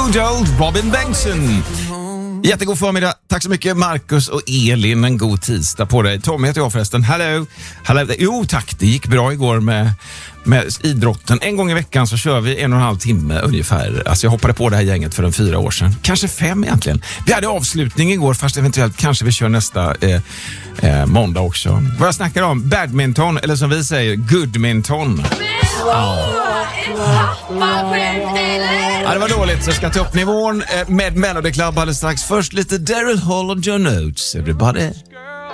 Good old Robin Bengtsson. Jättegod förmiddag. Tack så mycket Marcus och Elin. En god tisdag på dig. Tommy heter jag förresten. Hello. Jo tack, det gick bra igår med idrotten. En gång i veckan så kör vi 1,5 timme ungefär. Alltså jag hoppade på det här gänget för 4 år sedan. Kanske 5 egentligen. Vi hade avslutning igår, fast eventuellt kanske vi kör nästa måndag också. Vad jag snackar om? Badminton, eller som vi säger, goodminton. Ja, det var dåligt, så jag ska ta upp nivån med Melody Club alldeles strax. Först lite Daryl Hall och John Oates, everybody.